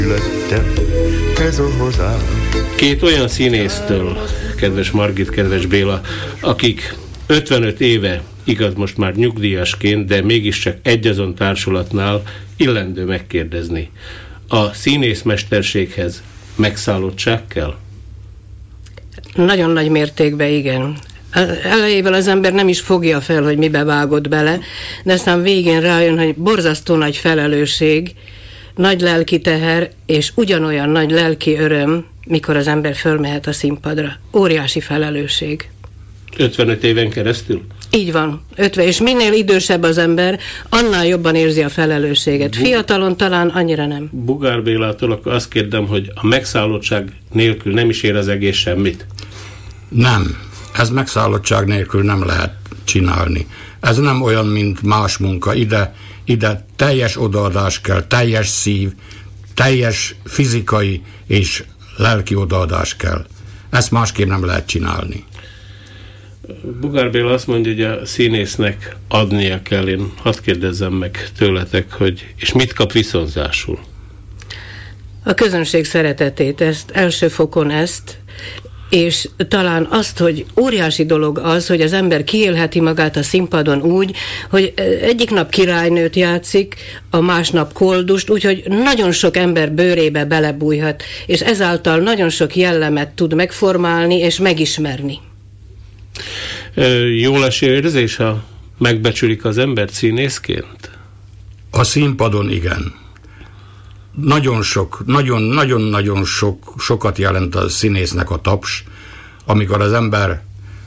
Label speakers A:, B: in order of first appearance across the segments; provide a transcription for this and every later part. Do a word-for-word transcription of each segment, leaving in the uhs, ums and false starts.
A: Két olyan színésztől, kedves Margit, kedves Béla, akik ötvenöt éve, igaz most már nyugdíjasként, de mégiscsak egyazon társulatnál illendő megkérdezni. A színészmesterséghez megszállottság kell?
B: Nagyon nagy mértékben igen. Elejével az ember nem is fogja fel, hogy mibe vágott bele, de aztán végén rájön, hogy borzasztó nagy felelősség, nagy lelki teher, és ugyanolyan nagy lelki öröm, mikor az ember fölmehet a színpadra. Óriási felelősség.
A: ötvenöt éven keresztül?
B: Így van, ötven, és minél idősebb az ember, annál jobban érzi a felelősséget. Fiatalon talán annyira nem.
A: Bugár Bélától akkor azt kérdem, hogy a megszállottság nélkül nem is ér az egész semmit?
C: Nem. Ez megszállottság nélkül nem lehet csinálni. Ez nem olyan, mint más munka. Ide, ide teljes odaadás kell, teljes szív, teljes fizikai és lelki odaadás kell. Ezt másképp nem lehet csinálni.
A: Bugár Béla azt mondja, hogy a színésznek adnia kell. Én hadd kérdezzem meg tőletek, hogy és mit kap viszonzásul?
B: A közönség szeretetét, ezt első fokon ezt, és talán azt, hogy óriási dolog az, hogy az ember kiélheti magát a színpadon úgy, hogy egyik nap királynőt játszik, a másnap koldust, úgyhogy nagyon sok ember bőrébe belebújhat, és ezáltal nagyon sok jellemet tud megformálni és megismerni.
A: Jól eső érzés, ha megbecsülik az embert színészként?
C: A színpadon igen. Nagyon sok, nagyon-nagyon-nagyon sok, sokat jelent a színésznek a taps, amikor az ember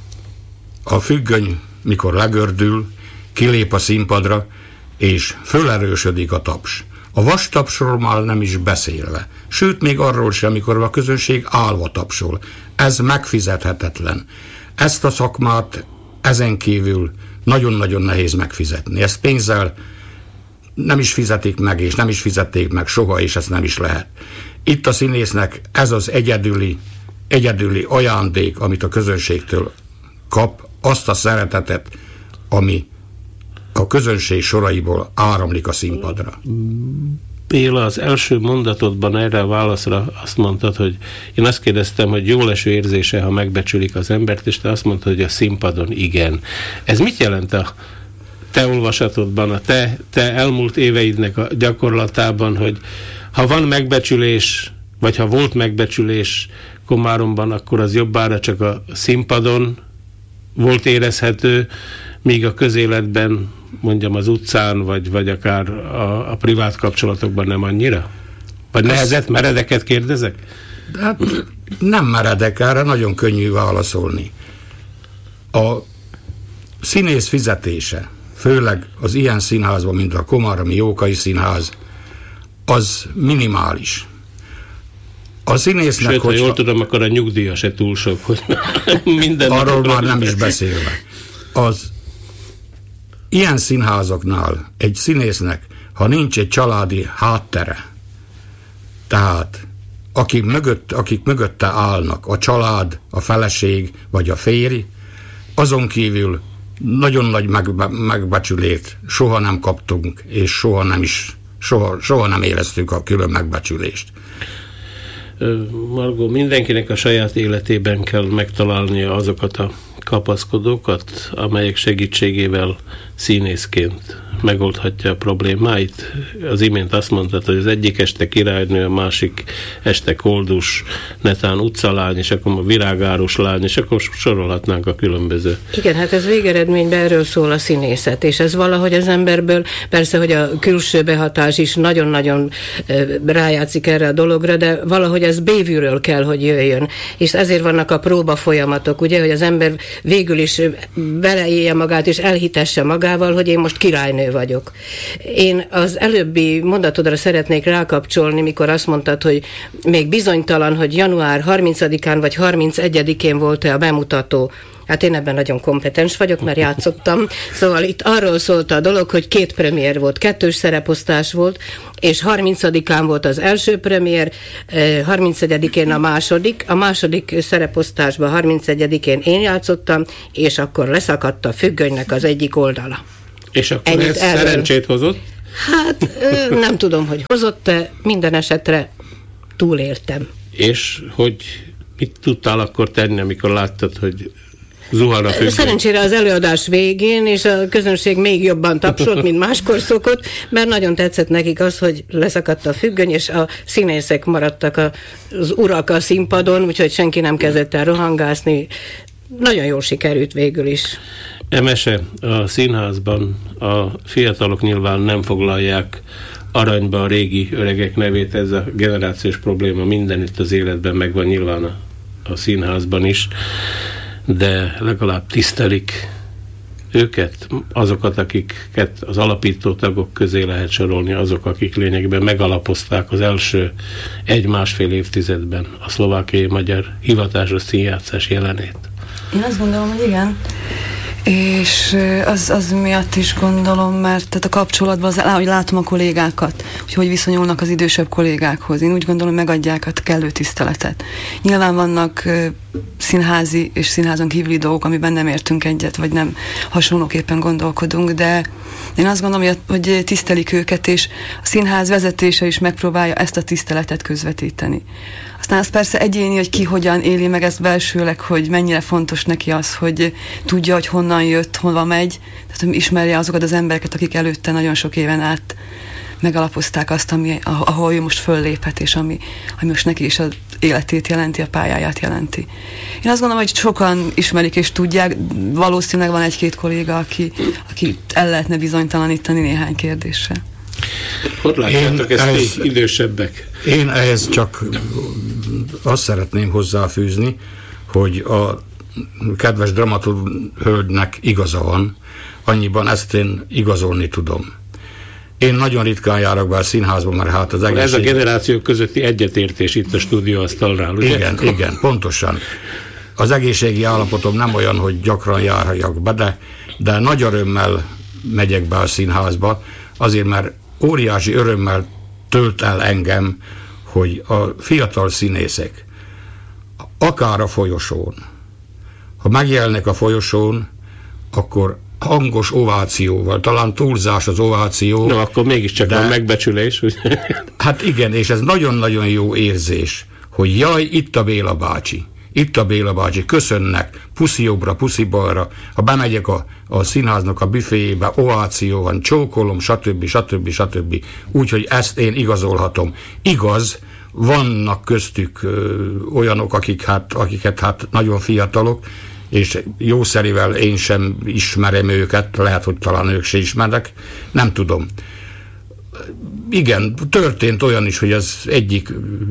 C: a függöny, mikor legördül, kilép a színpadra, és fölerősödik a taps. A vastapsról már nem is beszélve. Sőt, még arról sem, amikor a közönség állva tapsol. Ez megfizethetetlen. Ezt a szakmát ezen kívül nagyon-nagyon nehéz megfizetni. Ezt pénzzel nem is fizetik meg, és nem is fizették meg soha, és ezt nem is lehet. Itt a színésznek ez az egyedüli, egyedüli ajándék, amit a közönségtől kap, azt a szeretetet, ami a közönség soraiból áramlik a színpadra.
A: Béla, az első mondatodban erre a válaszra azt mondtad, hogy én azt kérdeztem, hogy jól eső érzése, ha megbecsülik az embert, és te azt mondtad, hogy a színpadon igen. Ez mit jelent a te olvasatodban, a te, te elmúlt éveidnek a gyakorlatában, hogy ha van megbecsülés, vagy ha volt megbecsülés Komáromban, akkor az jobbára csak a színpadon volt érezhető, míg a közéletben, mondjam az utcán, vagy, vagy akár a, a privát kapcsolatokban nem annyira? Vagy nehezet, meredeket kérdezek?
C: Hát nem meredek, erre nagyon könnyű válaszolni. A színész fizetése, főleg az ilyen színházban, mint a Komáromi Jókai Színház, az minimális. A színésznek,
A: sőt, ha
C: hogyha,
A: jól tudom, akkor a nyugdíja se túl sok, hogy minden...
C: Arról már nem is beszélve. Az ilyen színházaknál egy színésznek, ha nincs egy családi háttere, tehát akik, mögött, akik mögötte állnak, a család, a feleség vagy a férj, azon kívül nagyon nagy megbe, megbecsülést soha nem kaptunk, és soha nem is, soha, soha nem éreztük a külön megbecsülést.
A: Margó, mindenkinek a saját életében kell megtalálnia azokat a kapaszkodókat, amelyek segítségével színészként megoldhatja a problémáit. Az imént azt mondtad, hogy az egyik este királynő, a másik este koldus, netán utcalány, és akkor a virágárus lány, és akkor sorolhatnánk a különböző.
B: Igen, hát ez végeredményben erről szól a színészet, és ez valahogy az emberből, persze, hogy a külső behatás is nagyon-nagyon rájátszik erre a dologra, de valahogy ez bévűről kell, hogy jöjjön. És ezért vannak a próba folyamatok, ugye, hogy az ember végül is beleélje magát, és elhitesse magával, hogy én most királynő vagyok. Én az előbbi mondatodra szeretnék rákapcsolni, mikor azt mondtad, hogy még bizonytalan, hogy január harmincadikán vagy harmincegyedikén volt-e a bemutató. Hát én ebben nagyon kompetens vagyok, mert játszottam. Szóval itt arról szólt a dolog, hogy két premier volt, kettős szereposztás volt, és harmincadikán volt az első premier, harmincegyedikén a második. A második szereposztásban harmincegyedikén én játszottam, és akkor leszakadt a függönynek az egyik oldala.
A: És akkor ennyit ez erről szerencsét hozott?
B: Hát nem tudom, hogy hozott-e, minden esetre túléltem.
A: És hogy mit tudtál akkor tenni, amikor láttad, hogy zuhan a függöny?
B: Szerencsére az előadás végén, és a közönség még jobban tapsolt, mint máskor szokott, mert nagyon tetszett nekik az, hogy leszakadt a függöny, és a színészek maradtak az urak a színpadon, úgyhogy senki nem kezdett el rohangászni. Nagyon jól sikerült végül is.
A: Emese, a színházban a fiatalok nyilván nem foglalják aranyba a régi öregek nevét, ez a generációs probléma mindenütt az életben megvan, nyilván a, a színházban is, de legalább tisztelik őket, azokat, akiket az alapító tagok közé lehet sorolni, azok, akik lényegben megalapozták az első egy-másfél évtizedben a szlovákiai magyar hivatásos színjátszás jelenét.
D: Én azt gondolom, hogy igen. És az, az miatt is gondolom, mert tehát a kapcsolatban, az, ahogy látom a kollégákat, hogy hogy viszonyulnak az idősebb kollégákhoz. Én úgy gondolom, megadják a kellő tiszteletet. Nyilván vannak uh, színházi és színházon kívüli dolgok, amiben nem értünk egyet, vagy nem hasonlóképpen gondolkodunk, de én azt gondolom, hogy, hogy tisztelik őket, és a színház vezetése is megpróbálja ezt a tiszteletet közvetíteni. Aztán az persze egyéni, hogy ki hogyan éli meg ezt belsőleg, hogy mennyire fontos neki az, hogy tudja, hogy honnan jött, hova megy, tehát hogy ismerje azokat az embereket, akik előtte nagyon sok éven át megalapozták azt, ami, ahol ő most fölléphet, és ami, ami most neki is az életét jelenti, a pályáját jelenti. Én azt gondolom, hogy sokan ismerik és tudják, valószínűleg van egy-két kolléga, aki, aki el lehetne bizonytalanítani néhány kérdéssel.
A: Hogy látjátok ezt ehhez, idősebbek?
C: Én ehhez csak azt szeretném hozzáfűzni, hogy a kedves dramaturg hölgynek igaza van, annyiban ezt én igazolni tudom. Én nagyon ritkán járok be a színházban, mert hát az egészség...
A: Ez a generációk közötti egyetértés itt a stúdióasztalnál, ugye?
C: Igen, igen, pontosan. Az egészségi állapotom nem olyan, hogy gyakran járjak be, de, de nagy örömmel megyek be a színházba, azért, mert óriási örömmel tölt el engem, hogy a fiatal színészek akár a folyosón, ha megjelennek a folyosón, akkor hangos ovációval, talán túlzás az ováció.
A: No, akkor mégiscsak van megbecsülés. Hogy...
C: Hát igen, és ez nagyon-nagyon jó érzés, hogy jaj, itt a Béla bácsi, itt a Béla bácsi, köszönnek, puszi jobbra, puszi balra, ha bemegyek a, a színháznak a büféjébe, ováció van, csókolom, stb. stb. stb. Úgyhogy ezt én igazolhatom. Igaz, vannak köztük ö, olyanok, akik hát, akiket hát nagyon fiatalok, és jószerivel én sem ismerem őket, lehet, hogy talán ők se ismernek, nem tudom. Igen, történt olyan is, hogy az egyik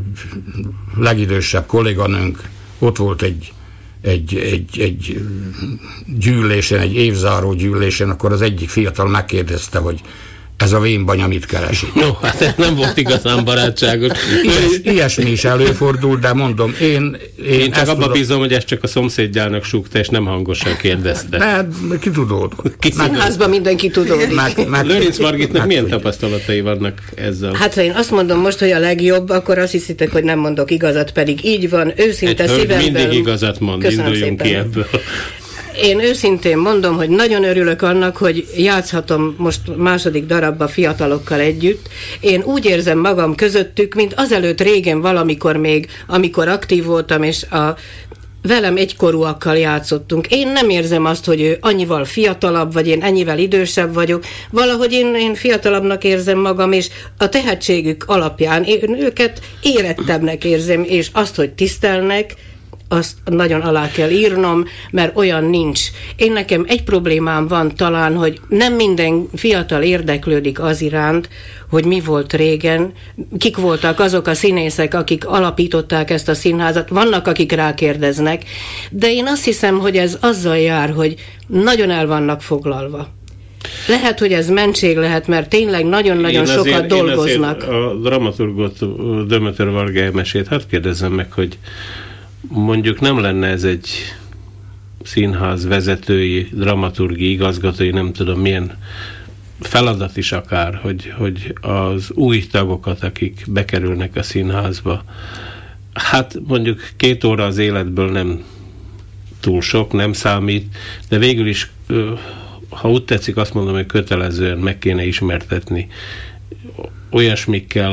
C: legidősebb kolléganőnk ott volt egy, egy, egy, egy gyűlésen, egy évzáró gyűlésen, akkor az egyik fiatal megkérdezte, hogy ez a vénbanya mit keresi.
A: No, hát ez nem volt igazán barátságos.
C: Ilyes, ilyesmi is előfordul, de mondom, én...
A: Én, én csak abban bízom, hogy ez csak a szomszédjának súgta, és nem hangosan kérdezte.
C: De ki tudódott.
B: Színházban mindenki tudódik.
C: Meg, meg,
A: Lőrinc Margitnak milyen tapasztalatai vannak ezzel?
B: Hát ha én azt mondom most, hogy a legjobb, akkor azt hiszitek, hogy nem mondok igazat, pedig így van, őszinte szívemből.
A: Mindig igazat mond, induljunk ki ebből.
B: Én őszintén mondom, hogy nagyon örülök annak, hogy játszhatom most második darabba fiatalokkal együtt. Én úgy érzem magam közöttük, mint azelőtt régen valamikor még, amikor aktív voltam, és a velem egykorúakkal játszottunk. Én nem érzem azt, hogy ő annyival fiatalabb, vagy én ennyivel idősebb vagyok. Valahogy én, én fiatalabbnak érzem magam, és a tehetségük alapján én őket érettebbnek érzem, és azt, hogy tisztelnek, azt nagyon alá kell írnom, mert olyan nincs. Én nekem egy problémám van talán, hogy nem minden fiatal érdeklődik az iránt, hogy mi volt régen, kik voltak azok a színészek, akik alapították ezt a színházat, vannak, akik rákérdeznek, de én azt hiszem, hogy ez azzal jár, hogy nagyon el vannak foglalva. Lehet, hogy ez mentség lehet, mert tényleg nagyon-nagyon sokat azért, dolgoznak.
A: Én azért a dramaturgot, Demeter Varga Emesét, hát kérdezzem meg, hogy mondjuk nem lenne ez egy színház vezetői, dramaturgi, igazgatói, nem tudom milyen feladat is akár, hogy, hogy az új tagokat, akik bekerülnek a színházba, hát mondjuk két óra az életből nem túl sok, nem számít, de végül is, ha úgy tetszik, azt mondom, hogy kötelezően meg kéne ismertetni olyasmikkel,